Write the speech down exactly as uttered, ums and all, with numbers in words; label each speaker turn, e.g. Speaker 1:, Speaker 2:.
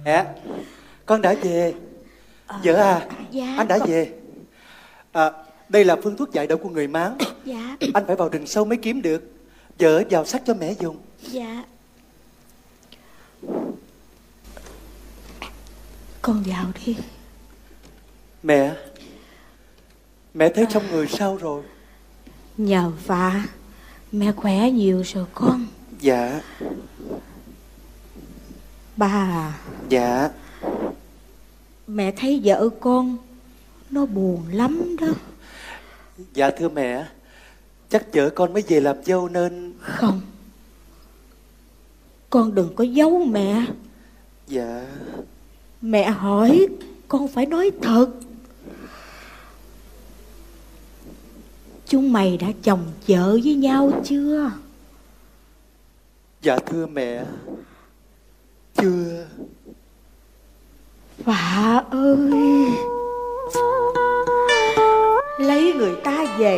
Speaker 1: Mẹ, con đã về. Vợ à,
Speaker 2: Dạ.
Speaker 1: anh đã
Speaker 2: con...
Speaker 1: về. À, đây là phương thuốc giải độc của người Mán.
Speaker 2: Dạ.
Speaker 1: Anh phải vào rừng sâu mới kiếm được. Vợ vào sắc cho mẹ dùng.
Speaker 2: Dạ. Con vào đi.
Speaker 1: Mẹ, mẹ thấy trong người sao rồi?
Speaker 2: Nhờ vả mẹ khỏe nhiều rồi con.
Speaker 1: Dạ.
Speaker 2: Ba à,
Speaker 1: Dạ.
Speaker 2: mẹ thấy vợ con nó buồn lắm đó.
Speaker 1: Dạ thưa mẹ, chắc vợ con mới về làm dâu nên...
Speaker 2: Không, con đừng có giấu mẹ.
Speaker 1: Dạ.
Speaker 2: Mẹ hỏi con phải nói thật. Chúng mày đã chồng vợ với nhau chưa?
Speaker 1: Dạ thưa mẹ, chưa.
Speaker 2: Vả ơi, lấy người ta về